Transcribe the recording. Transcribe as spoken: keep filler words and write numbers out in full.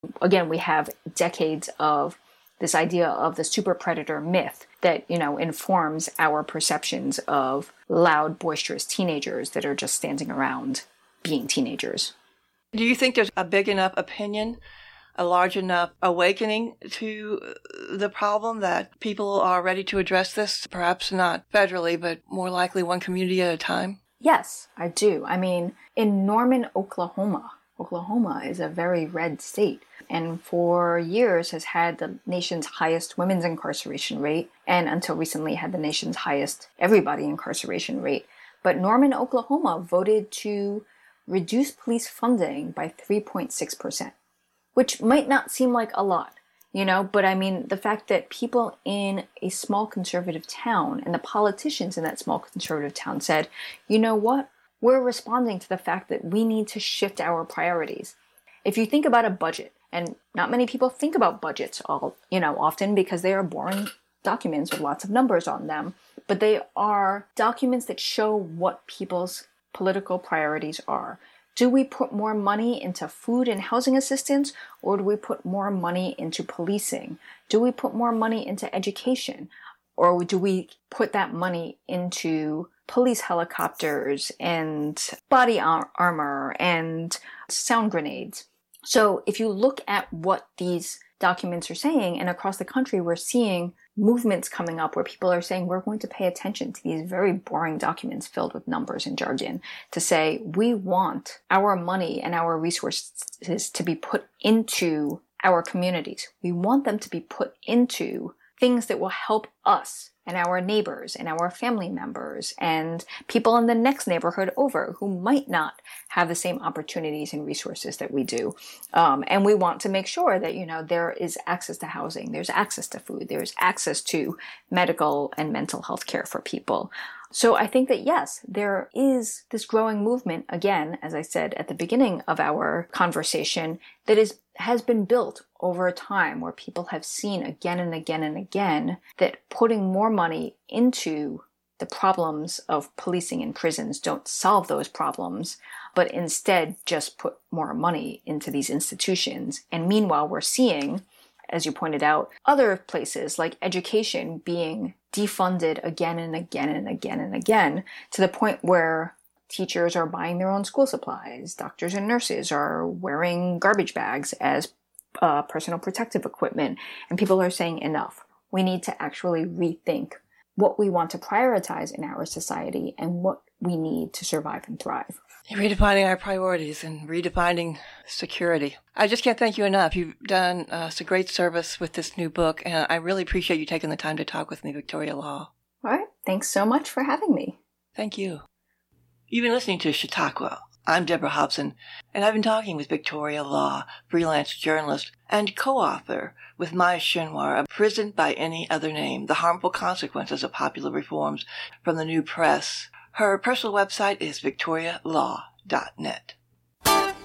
Again, we have decades of this idea of the super predator myth that, you know, informs our perceptions of loud, boisterous teenagers that are just standing around being teenagers. Do you think there's a big enough opinion, a large enough awakening to the problem that people are ready to address this? Perhaps not federally, but more likely one community at a time? Yes, I do. I mean, in Norman, Oklahoma, Oklahoma is a very red state, and for years has had the nation's highest women's incarceration rate, and until recently had the nation's highest everybody incarceration rate. But Norman, Oklahoma voted to reduce police funding by three point six percent, which might not seem like a lot, you know, but I mean, the fact that people in a small conservative town and the politicians in that small conservative town said, you know what? We're responding to the fact that we need to shift our priorities. If you think about a budget, and not many people think about budgets all, you know, often because they are boring documents with lots of numbers on them, but they are documents that show what people's political priorities are. Do we put more money into food and housing assistance, or do we put more money into policing? Do we put more money into education, or do we put that money into police helicopters and body ar- armor and sound grenades? So if you look at what these documents are saying, and across the country we're seeing movements coming up where people are saying we're going to pay attention to these very boring documents filled with numbers and jargon to say we want our money and our resources to be put into our communities. We want them to be put into things that will help us and our neighbors and our family members and people in the next neighborhood over who might not have the same opportunities and resources that we do. Um, and we want to make sure that, you know, there is access to housing, there's access to food, there's access to medical and mental health care for people. So I think that, yes, there is this growing movement, again, as I said at the beginning of our conversation, that is has been built over time where people have seen again and again and again that putting more money into the problems of policing and prisons don't solve those problems, but instead just put more money into these institutions. And meanwhile, we're seeing, as you pointed out, other places like education being defunded again and again and again and again to the point where teachers are buying their own school supplies. Doctors and nurses are wearing garbage bags as uh, personal protective equipment. And people are saying enough. We need to actually rethink what we want to prioritize in our society and what we need to survive and thrive. Redefining our priorities and redefining security. I just can't thank you enough. You've done uh, us a great service with this new book, and I really appreciate you taking the time to talk with me, Victoria Law. All right. Thanks so much for having me. Thank you. You've been listening to Chautauqua. I'm Deborah Hobson, and I've been talking with Victoria Law, freelance journalist and co-author with Maya Schenwar of Prison by Any Other Name, The Harmful Consequences of Popular Reforms from the New Press. Her personal website is victoria law dot net.